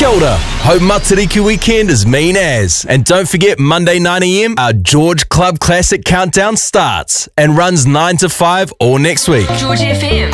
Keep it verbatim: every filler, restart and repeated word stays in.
Kia ora. Hope Matariki weekend is mean as. And don't forget, Monday nine a m, our George Club Classic Countdown starts and runs nine to five all next week. George F M.